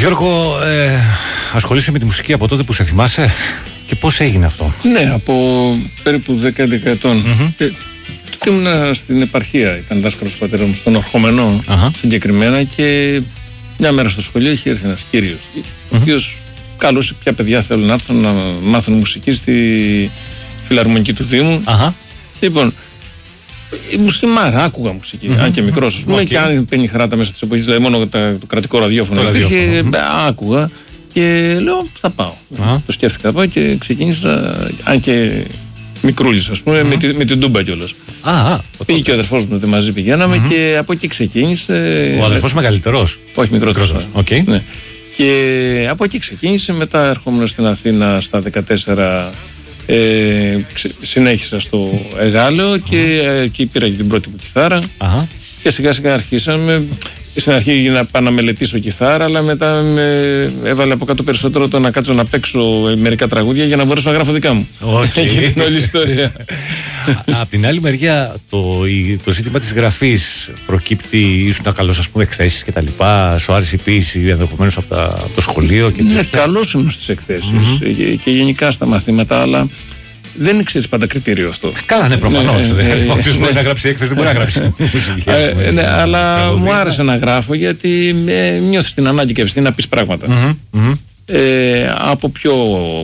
Γιώργο, ασχολείσαι με τη μουσική από τότε που σε θυμάσαι και πώς έγινε αυτό? Ναι, από περίπου 10-11 ετών. Τότε ήμουν στην επαρχία, ήταν δάσκαλος ο πατέρας μου στον Ορχομενό συγκεκριμένα, και μια μέρα στο σχολείο είχε έρθει ένας κύριος, ο οποίος κάλωσε ποια παιδιά θέλουν να έρθουν να μάθουν μουσική στη φιλαρμονική του Δήμου. Λοιπόν, η μουσική άκουγα μουσική, αν και μικρός, ας πούμε, και αν παίρνει χαράτα μέσα της εποχής, δηλαδή μόνο το κρατικό ραδιόφωνο υπήρχε, άκουγα και λέω θα πάω. Το σκέφτηκα, θα πάω και ξεκίνησα, αν και μικρούλης, ας πούμε, με την τούμπα κιόλας. Πήγε και ο αδερφός μου, μαζί πηγαίναμε και από εκεί ξεκίνησε. Ο αδερφός μεγαλύτερος? Όχι, μικρότερος. Ναι. Και από εκεί ξεκίνησε, μετά ερχόμενος στην Αθήνα στα 14, συνέχισα στο Εγάλεο και εκεί πήρα και την πρώτη μου κιθάρα και σιγά σιγά αρχίσαμε. Στην αρχή να πάω να μελετήσω κιθάρα, αλλά μετά με έβαλε από κάτω περισσότερο το να κάτσω να παίξω μερικά τραγούδια για να μπορέσω να γράφω δικά μου. Και την όλη ιστορία. Απ' την άλλη μεριά, το ζήτημα της γραφής προκύπτει, ήσουν καλός, ας πούμε, εκθέσεις και τα λοιπά, σου άρεσε η ποίηση ενδεχομένως από το σχολείο και ναι, καλός ήμουν στις εκθέσεις και γενικά στα μαθήματα, αλλά δεν ξέρεις πάντα κριτήριο αυτό. Καλά, ναι, προφανώς. Όποιος μπορεί να γράψει έκθεση δεν μπορεί να γράψει μουσική. Ναι, αλλά μου άρεσε να γράφω, γιατί νιώθεις την ανάγκη και ευθύνη να πεις πράγματα. Από πιο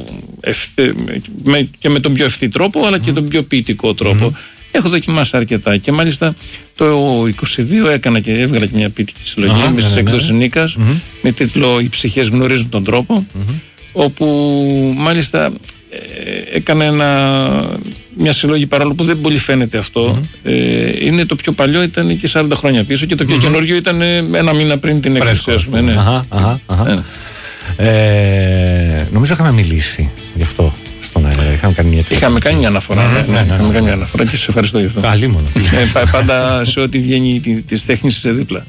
και με τον πιο ευθύ τρόπο, αλλά και τον πιο ποιητικό τρόπο. Έχω δοκιμάσει αρκετά και μάλιστα το 22 έκανα και έβγαλα και μια ποιητική συλλογή μέσα στις εκδόσεις Νίκας με τίτλο «Οι ψυχές γνωρίζουν τον τρόπο», όπου μάλιστα έκανε μια συλλογή, παρόλο που δεν πολύ φαίνεται αυτό. Είναι το πιο παλιό, ήταν και 40 χρόνια πίσω, και το πιο καινούργιο ήταν ένα μήνα πριν την έκθεση, ας πούμε. Νομίζω είχαμε μιλήσει γι' αυτό στον αέρα. Είχαμε κάνει μια αναφορά. Είχαμε κάνει μια αναφορά και σε ευχαριστώ γι' αυτό. Καλή μόνο. Πάντα σε ό,τι βγαίνει της τέχνης είσαι δίπλα.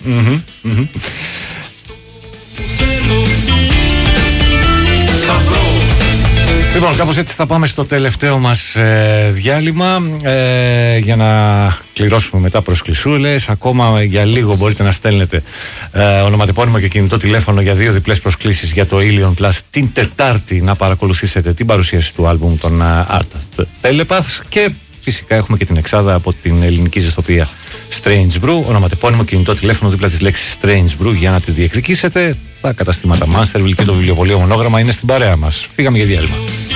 Λοιπόν, κάπως έτσι θα πάμε στο τελευταίο μας διάλειμμα για να κληρώσουμε μετά προσκλησούλες. Ακόμα για λίγο μπορείτε να στέλνετε ονοματεπώνυμο και κινητό τηλέφωνο για 2 διπλές προσκλήσεις για το Ilion Plus την Τετάρτη να παρακολουθήσετε την παρουσίαση του άλμπουμ των Art Telepaths, και φυσικά έχουμε και την εξάδα από την ελληνική ζεστοποιία Strange Brew. Ονοματεπώνυμο, κινητό τηλέφωνο δίπλα της λέξης Strange Brew για να τη διεκδικήσετε. Τα καταστήματα Masterville και το βιβλιοπωλείο Μονόγραμμα είναι στην παρέα μας. Φύγαμε για διάλειμμα.